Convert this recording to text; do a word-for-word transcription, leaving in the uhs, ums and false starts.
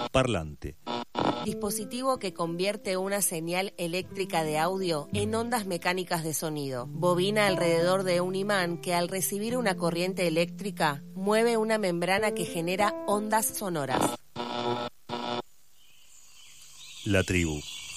Parlante. Dispositivo que convierte una señal eléctrica de audio en ondas mecánicas de sonido. Bobina alrededor de un imán que al recibir una corriente eléctrica mueve una membrana que genera ondas sonoras. La tribu.